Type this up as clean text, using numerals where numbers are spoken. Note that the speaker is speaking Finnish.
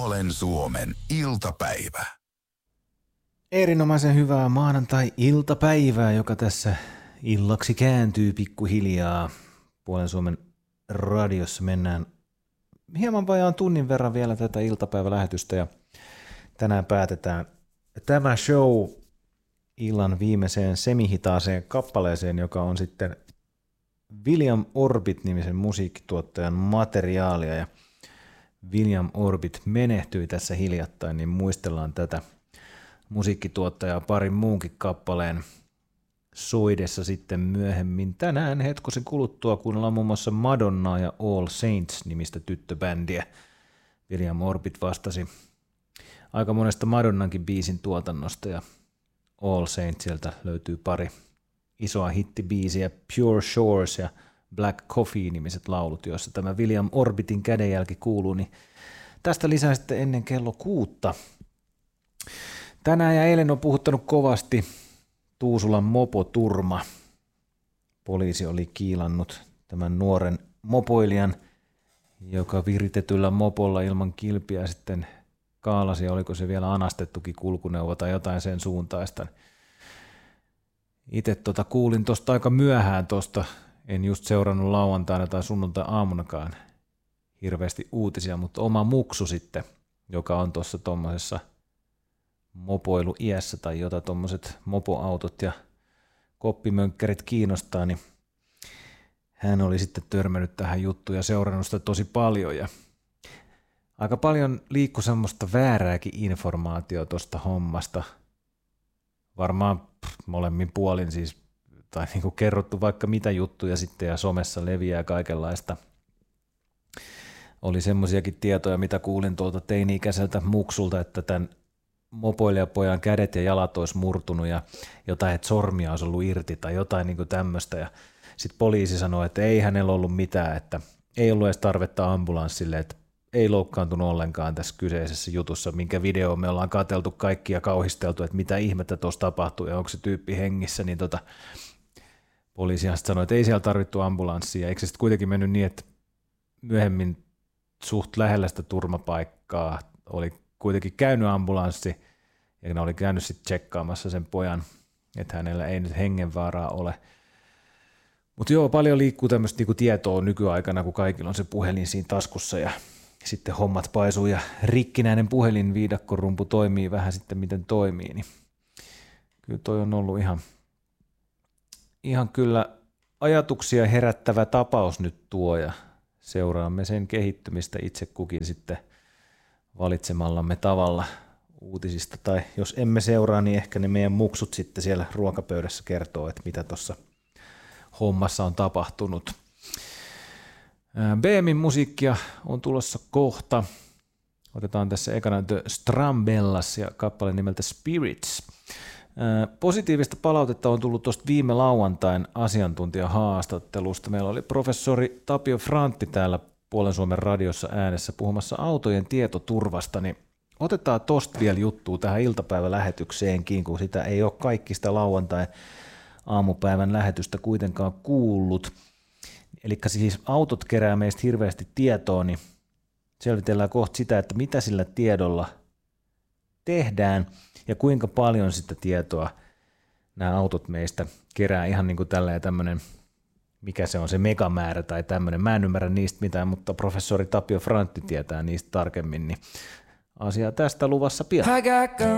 Puolen Suomen iltapäivä. Erinomaisen hyvää maanantai-iltapäivää, joka tässä illaksi kääntyy pikkuhiljaa. Puolen Suomen radiossa mennään hieman vajaan tunnin verran vielä tätä iltapäivälähetystä ja tänään päätetään tämä show illan viimeiseen semihitaaseen kappaleeseen, joka on sitten William Orbit-nimisen musiikkituottajan materiaalia ja William Orbit menehtyi tässä hiljattain, niin muistellaan tätä musiikkituottajaa parin muunkin kappaleen soidessa sitten myöhemmin. Tänään hetkosen kuluttua kuunnellaan muun muassa Madonnaa ja All Saints-nimistä tyttöbändiä. William Orbit vastasi aika monesta Madonnankin biisin tuotannosta ja All Saintsilta löytyy pari isoa hittibiisiä, Pure Shores ja Black Coffee-nimiset laulut, joissa tämä William Orbitin kädenjälki kuuluu, niin tästä lisää sitten ennen kello 6. Tänään ja eilen on puhuttanut kovasti Tuusulan mopoturma. Poliisi oli kiilannut tämän nuoren mopoilijan, joka viritetyllä mopolla ilman kilpiä sitten kaalasi, oliko se vielä anastettukin kulkuneuvo tai jotain sen suuntaista. Itse kuulin tuosta aika myöhään tuosta, en just seurannut lauantaina tai sunnuntai-aamunakaan hirveästi uutisia, mutta oma muksu sitten, joka on tuossa tuommoisessa mopoilu-iässä tai jota tuommoiset mopoautot ja koppimönkkärit kiinnostaa, niin hän oli sitten törmännyt tähän juttuun ja seurannut sitä tosi paljon ja aika paljon liikkui semmoista väärääkin informaatiota tuosta hommasta, varmaan molemmin puolin siis, tai niin kuin kerrottu vaikka mitä juttuja sitten ja somessa leviää kaikenlaista. Oli semmoisiakin tietoja, mitä kuulin tuolta teini-ikäiseltä muksulta, että tämän mopoilijapojan kädet ja jalat olisi murtunut ja jotain, että sormia olisi ollut irti tai jotain niin kuin tämmöistä. Ja sitten poliisi sanoi, että ei hänellä ollut mitään, että ei ollut edes tarvetta ambulanssille, että ei loukkaantunut ollenkaan tässä kyseisessä jutussa, minkä video me ollaan katseltu kaikki ja kauhisteltu, että mitä ihmettä tuossa tapahtuu ja onko se tyyppi hengissä, niin poliisihan sanoi, että ei siellä tarvittu ambulanssia. Eikö se sitten kuitenkin mennyt niin, että myöhemmin suht lähellä sitä turmapaikkaa oli kuitenkin käynyt ambulanssi ja ne oli käynyt sitten tsekkaamassa sen pojan, että hänellä ei nyt hengenvaaraa ole. Mutta joo, paljon liikkuu tämmöistä niinku tietoa nykyaikana, kun kaikilla on se puhelin siinä taskussa ja sitten hommat paisuu ja rikkinäinen puhelinviidakkorumpu toimii vähän sitten miten toimii, niin kyllä toi on ollut ihan kyllä ajatuksia herättävä tapaus nyt tuo ja seuraamme sen kehittymistä itse kukin sitten valitsemallamme tavalla uutisista tai jos emme seuraa, niin ehkä ne meidän muksut sitten siellä ruokapöydässä kertoo, että mitä tuossa hommassa on tapahtunut. BMin musiikkia on tulossa kohta. Otetaan tässä ekana The Strambellas ja kappale nimeltä Spirits. Positiivista palautetta on tullut tuosta viime lauantain asiantuntijahaastattelusta. Meillä oli professori Tapio Frantti täällä Puolen Suomen radiossa äänessä puhumassa autojen tietoturvasta, niin otetaan tosta vielä juttua tähän iltapäivälähetykseenkin, kun sitä ei ole kaikki sitä lauantai aamupäivän lähetystä kuitenkaan kuullut. Eli siis autot kerää meistä hirveästi tietoa, niin selvitellään kohta sitä, että mitä sillä tiedolla tehdään ja kuinka paljon sitä tietoa nämä autot meistä kerää ihan niin kuin tämmöinen, mikä se on se megamäärä tai tämmöinen. Mä en ymmärrä niistä mitään, mutta professori Tapio Frantti tietää niistä tarkemmin, niin asia tästä luvassa pian.